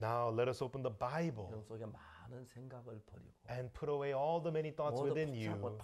Now let us open the Bible 여러분 속에 많은 생각을 버리고 and put away all the many thoughts 모두 within 붙잡고 you. 다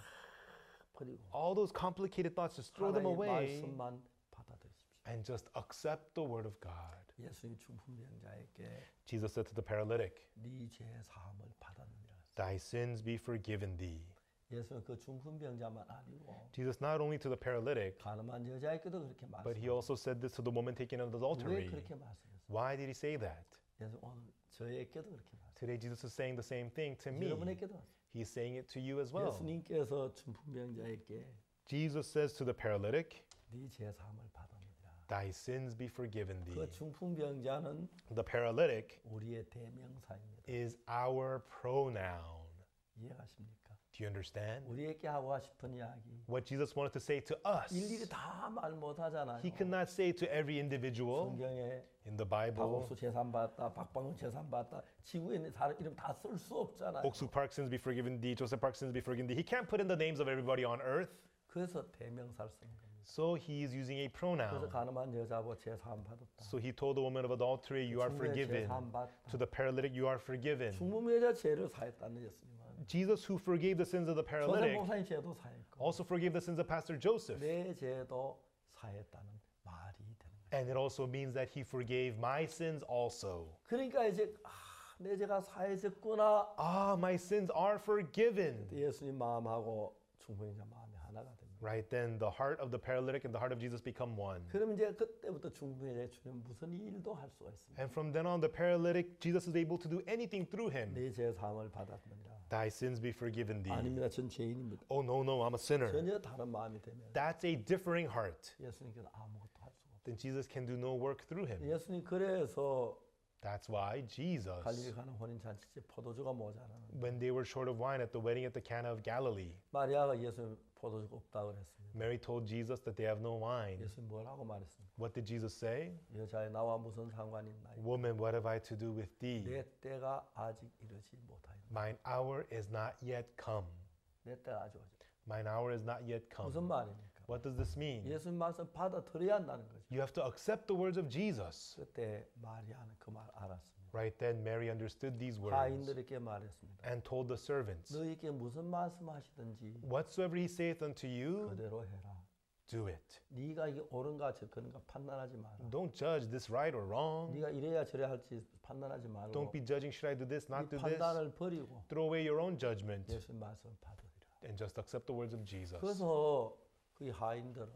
버리고 All those complicated thoughts, just throw them 하나님의 away 말씀만 받아들이십시오. and just accept the word of God. 예수님 중풍병자에게 Jesus said to the paralytic, 네 죄 사함을 받았느니라. thy sins be forgiven thee. 예수는 그 중풍병자만 아니고 Jesus not only to the paralytic, 가늠한 여자에게도 그렇게 but he 말씀하셨어요. also said this to the woman taken in 왜 adultery. 그렇게 말씀하셨어요? Why did he say that? 예수 오늘 저에게도 그렇게 말씀하셨어요. Today Jesus is saying the same thing to me. 여러분에게도 He's saying it to you as well. 예수님께서 중풍병자에게 Jesus says to the paralytic, 네 죄 사함을 받았느니라. thy sins be forgiven 그 thee. 중풍병자는 The paralytic 우리의 대명사입니다. is our pronoun. 이해가십니까? Do you understand? 우리에게 하고 싶은 이야기 What Jesus wanted to say to us, 일일이 다 말 못하잖아요. he could not say to every individual 성경에 in the Bible. 박옥수 재산 받았다, 박방훈 재산 받았다, 지구에 있는 사람 이름 다 쓸 수 없잖아요. Oksu Park sins be forgiven thee, Joseph Park sins be forgiven thee. He can't put in the names of everybody on earth. 그래서 대명사를 쓰는 겁니다. So he is using a 그래서 pronoun. 가늠한 여자고 재산 받았다. So he told the woman of adultery, you are 중풍의 forgiven. 재산 받다. To the paralytic, you are forgiven. 중풍 여자 죄를 사했다는 예수님은 Jesus, who forgave the sins of the 조세 paralytic, 목사님 죄도 사했고 also forgave the sins of Pastor Joseph. 내 죄도 사했다는 말이 되는 거예요. And it also means that he forgave my sins also. 그러니까 이제 내 죄가 사해졌구나. Ah, my sins are forgiven. 예수님 마음하고 중풍자 마음이 하나가 됩니다. Right then, the heart of the paralytic and the heart of Jesus become one. 그럼 이제 그때부터 중풍자 주님 무슨 일도 할 수가 있습니다. And from then on, the paralytic, Jesus is able to do anything through him. 내 죄 사함을 받았느니라. Thy sins be forgiven thee. 아닙니다. 전 죄인입니다. Oh, no, no, I'm a sinner. 전혀 다른 마음이 되면 That's a differing heart. 예수님께서 아무것도 할 수가 없어요. Then Jesus can do no work through him. 예수님 그래서 That's why Jesus, 갈릴리 가는 혼인 잔치때 포도주가 모자라는 when they were short of wine at the wedding at the Cana of Galilee, 마리아가 예수님 포도주가 없다고 그랬습니다. Mary told Jesus that they have no wine. 예수님 뭐라고 말했습니까? What did Jesus say? 여자의 나와 무슨 상관이 있나요? Woman, what have I to do with thee? 내 때가 아직 이르지 못하였다. Mine hour is not yet come. 내 때가 아직 오지. Mine hour is not yet 무슨 come. 말입니까? What does this mean? 예수님 말씀 받아들여야 한다는 거죠. You have to accept the words of Jesus. 그때 마리아는 그 말 알았습니다. Right then, Mary understood these words 하인들에게 말했습니다. and told the servants, 너희에게 무슨 말씀하시든지 whatsoever he saith unto you, 그대로 해라. do it. 네가 이게 옳은가 저런가 판단하지 마라. Don't judge this right or wrong. 네가 이래야 저래야 할지 판단하지 말고 Don't be judging, should I do this, 이 not do this. 판단을 버리고 Throw away your own judgment 예수님 말씀을 받으리라. and just accept the words of Jesus. 그래서 그 하인들은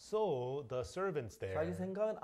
So the servants 자기 there, 생각은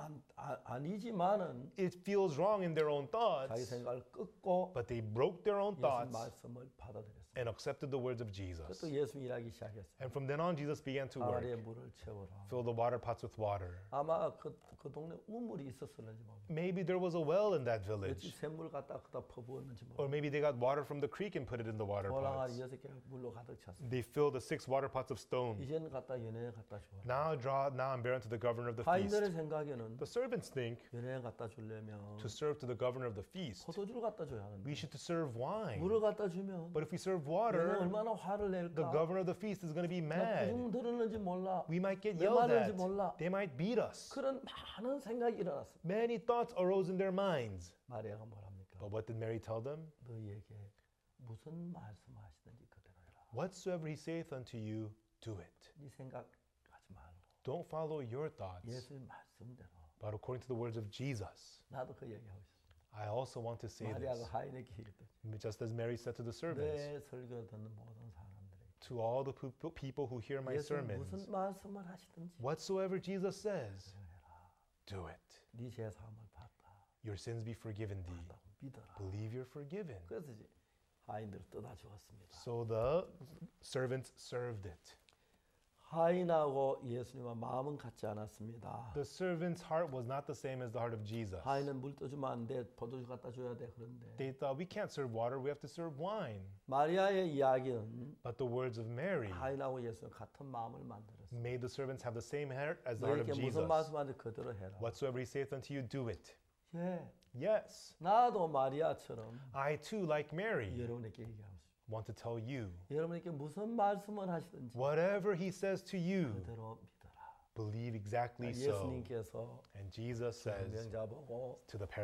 아니지만은 it feels wrong in their own 자기 thoughts, 생각을 끊고 but they broke their own 예수님 thoughts 말씀을 받아들였어요. and accepted the words of Jesus. 그것도 예수님 일하기 시작했어요. And from then on, Jesus began to 아래에 work. 물을 채워라. Fill the water pots with water. 아마 그 동네 우물이 있었을는지 모릅니다. Maybe there was a well in that 그 village. 샘물 갖다 그다 퍼부었는지 모릅니다. Or maybe they got water from the creek and put it in the water 보랑아리 pots. 6개가 물로 가득 찼어요. They filled the 6 water pots of stone. 이제는 갖다 연예인 갖다 줘라. Now I'm bearing to the governor of the 하인들의 feast. 생각에는 The servants think 연예인 갖다 주려면 to serve to the governor of the feast, 포도주를 갖다 줘야 하는데 we should to serve wine. 물을 갖다 주면 But if we serve 연예인 water, 얼마나 화를 the 낼까? governor of the feast is going to be 나 mad. 부중 들었는지 몰라. We might get 왜 yelled 말하는지 at. 몰라. They might beat us. 그런 많은 생각이 일어났습니다. Many thoughts arose in their minds. 마리아가 뭐랍니까? But what did Mary tell them? 너희에게 무슨 말씀하시든지 그대로 해라. Whatsoever he saith unto you, do it. 네 생각하지 말고 Don't follow your thoughts, 예수님 말씀대로. but according to the words of Jesus. 나도 그 얘기하고 있어요. I also want to say 마리아가 this, 하인에게 얘기했듯이 just as Mary said to the servants, 내 설교 듣는 모든 사람들에게 to all the people who hear my 예수님 sermons, 무슨 말씀을 하시든지 whatsoever Jesus says, do it. 네 죄사함을 받다. Your sins be forgiven thee. 믿어라. Believe you're forgiven. 그래서 이제 하인들을 떠다 주었습니다. So the servants served it. 하인하고 예수님과 마음은 같지 않았습니다. The servant's heart was not the same as the heart of Jesus. 하인은 물 떠주면 안 돼. 포도주 갖다 줘야 돼. 그런데 They thought, we can't serve water, we have to serve wine. 마리아의 이야기는 But the words of Mary 하인하고 예수는 같은 마음을 만들었어요. made the servants have the same heart as the heart of 너에게 Jesus. 무슨 말씀하는지 그대로 해라. Whatsoever he saith unto you, do it. 예, Yes, 나도 마리아처럼 I too, like Mary, 여러분에게 얘기하고 싶어요. want to tell you, 여러분에게 무슨 말씀을 하시든지 whatever he says to you, 그대로 믿어라. believe exactly so. 예수님께서 And Jesus says 명자 보고 to the